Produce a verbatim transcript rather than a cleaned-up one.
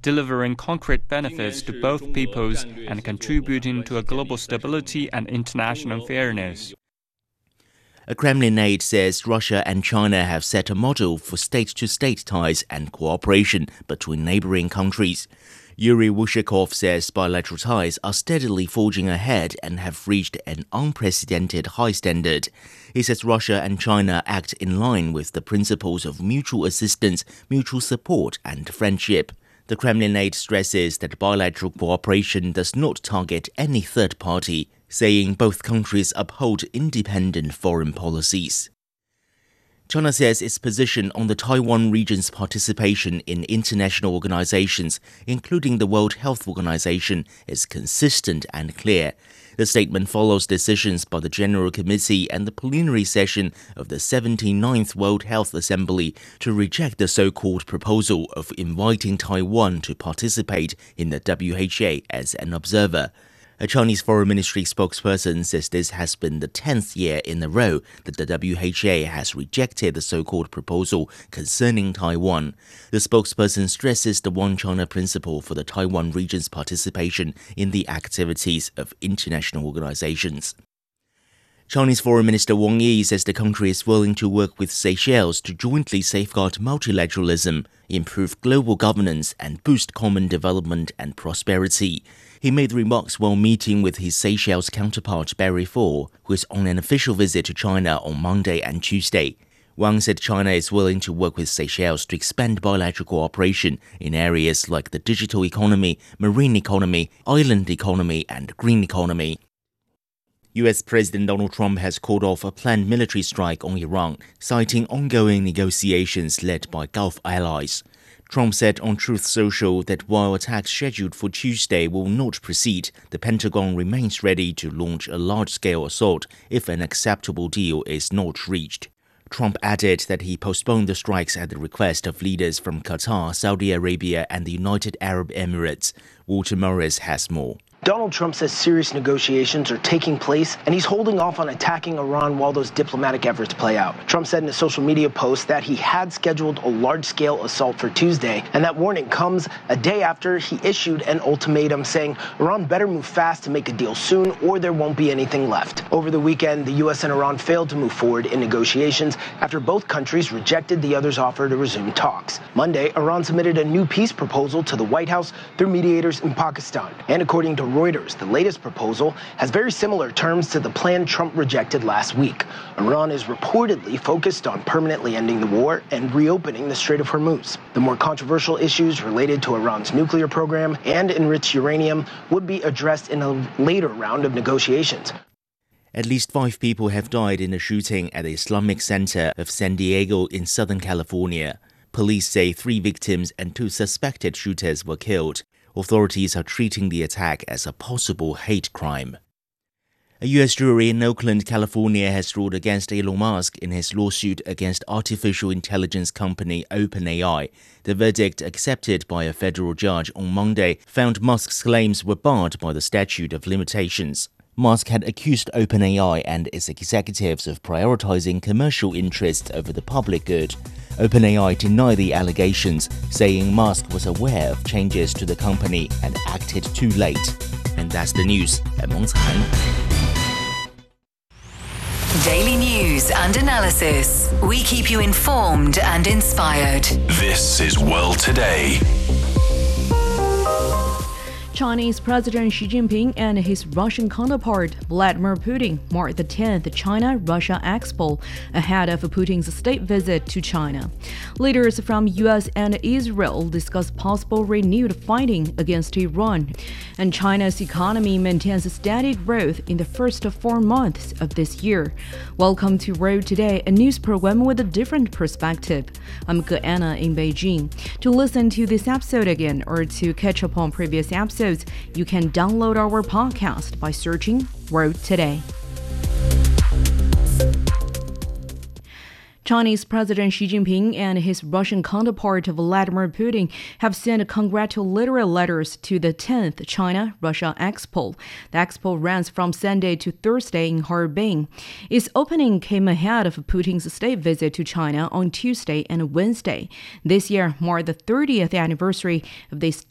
delivering concrete benefits to both peoples and contributing to a global stability and international fairness. A Kremlin aide says Russia and China have set a model for state-to-state ties and cooperation between neighboring countries. Yuri Wushakov says bilateral ties are steadily forging ahead and have reached an unprecedented high standard. He says Russia and China act in line with the principles of mutual assistance, mutual support and friendship. The Kremlin aide stresses that bilateral cooperation does not target any third party, saying both countries uphold independent foreign policies. China says its position on the Taiwan region's participation in international organizations, including the World Health Organization, is consistent and clear. The statement follows decisions by the General Committee and the plenary session of the seventy-ninth World Health Assembly to reject the so-called proposal of inviting Taiwan to participate in the W H A as an observer. A Chinese Foreign Ministry spokesperson says this has been the tenth year in a row that the W H A has rejected the so-called proposal concerning Taiwan. The spokesperson stresses the One China principle for the Taiwan region's participation in the activities of international organizations. Chinese Foreign Minister Wang Yi says the country is willing to work with Seychelles to jointly safeguard multilateralism, improve global governance, and boost common development and prosperity. He made the remarks while meeting with his Seychelles counterpart Barry Fall, who is on an official visit to China on Monday and Tuesday. Wang said China is willing to work with Seychelles to expand bilateral cooperation in areas like the digital economy, marine economy, island economy, and green economy. U S President Donald Trump has called off a planned military strike on Iran, citing ongoing negotiations led by Gulf allies. Trump said on Truth Social that while attacks scheduled for Tuesday will not proceed, the Pentagon remains ready to launch a large-scale assault if an acceptable deal is not reached. Trump added that he postponed the strikes at the request of leaders from Qatar, Saudi Arabia and the United Arab Emirates. Walter Morris has more. Donald Trump says serious negotiations are taking place, and he's holding off on attacking Iran while those diplomatic efforts play out. Trump said in a social media post that he had scheduled a large-scale assault for Tuesday, and that warning comes a day after he issued an ultimatum saying Iran better move fast to make a deal soon or there won't be anything left. Over the weekend, the U S and Iran failed to move forward in negotiations after both countries rejected the other's offer to resume talks. Monday, Iran submitted a new peace proposal to the White House through mediators in Pakistan, and according to Reuters, the latest proposal has very similar terms to the plan Trump rejected last week. Iran is reportedly focused on permanently ending the war and reopening the Strait of Hormuz. The more controversial issues related to Iran's nuclear program and enriched uranium would be addressed in a later round of negotiations. At least five people have died in a shooting at the Islamic Center of San Diego in Southern California. Police say three victims and two suspected shooters were killed. Authorities are treating the attack as a possible hate crime. A U S jury in Oakland, California has ruled against Elon Musk in his lawsuit against artificial intelligence company OpenAI. The verdict, accepted by a federal judge on Monday, found Musk's claims were barred by the statute of limitations. Musk had accused OpenAI and its executives of prioritizing commercial interests over the public good. OpenAI denied the allegations, saying Musk was aware of changes to the company and acted too late. And that's the news. I'm Meng Can. Daily news and analysis. We keep you informed and inspired. This is World Today. Chinese President Xi Jinping and his Russian counterpart Vladimir Putin marked the tenth China-Russia Expo ahead of Putin's state visit to China. Leaders from U S and Israel discussed possible renewed fighting against Iran, and China's economy maintains steady growth in the first four months of this year. Welcome to World Today, a news program with a different perspective. I'm Ge Anna in Beijing. To listen to this episode again or to catch up on previous episodes, you can download our podcast by searching World Today. Chinese President Xi Jinping and his Russian counterpart Vladimir Putin have sent congratulatory letters to the tenth China-Russia Expo. The expo runs from Sunday to Thursday in Harbin. Its opening came ahead of Putin's state visit to China on Tuesday and Wednesday. This year marked the thirtieth anniversary of the